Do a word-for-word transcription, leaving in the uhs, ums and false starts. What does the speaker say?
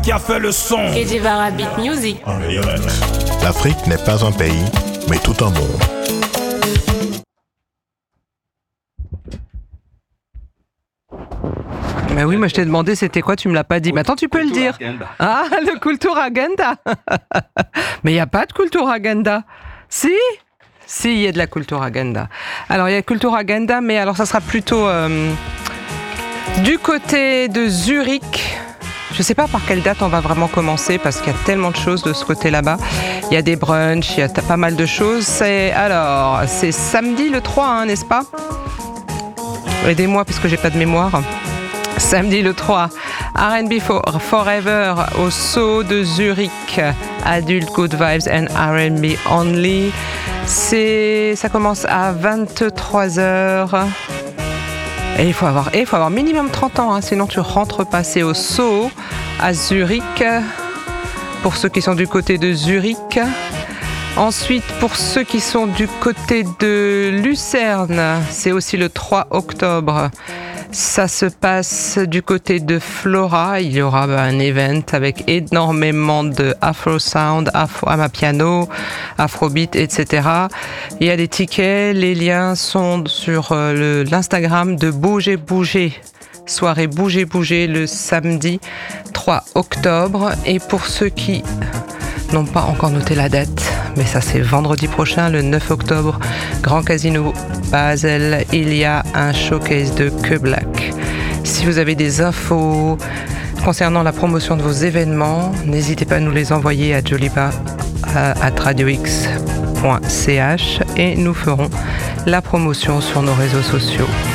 qui a fait le son. Kedivara Beat Music. L'Afrique n'est pas un pays, mais tout un monde. Mais oui, moi je t'ai demandé c'était quoi, tu me l'as pas dit. Maintenant tu peux le dire. Ah, le Kultur Agenda. Mais il n'y a pas de Kultur Agenda. Si Si, il y a de la Kultur Agenda. Alors il y a Kultur Agenda, mais alors ça sera plutôt euh, du côté de Zurich. Je ne sais pas par quelle date on va vraiment commencer parce qu'il y a tellement de choses de ce côté là-bas. Il y a des brunchs, il y a t- pas mal de choses. C'est, alors, c'est samedi le trois, hein, n'est-ce pas ? Aidez-moi parce que j'ai pas de mémoire. Samedi le trois, R and B for Forever au Zoo de Zurich. Adult Good Vibes and R and B Only. C'est, ça commence à vingt-trois heures. Et il faut avoir, et il faut avoir minimum trente ans, hein, sinon tu rentres pas. C'est au Zoo à Zurich, pour ceux qui sont du côté de Zurich. Ensuite, pour ceux qui sont du côté de Lucerne, c'est aussi le trois octobre. Ça se passe du côté de Flora. Il y aura bah, un event avec énormément de Afro Sound, Afro Amapiano, Afrobeat, et cetera. Il y a des tickets. Les liens sont sur euh, le, l'Instagram de Bouger Bouger. Soirée Bouger Bouger le samedi trois octobre. Et pour ceux qui n'ont pas encore noté la date, mais ça c'est vendredi prochain, le neuf octobre, Grand Casino Basel, il y a un showcase de Que Black. Si vous avez des infos concernant la promotion de vos événements, n'hésitez pas à nous les envoyer à joliba arobase radio x point c h et nous ferons la promotion sur nos réseaux sociaux.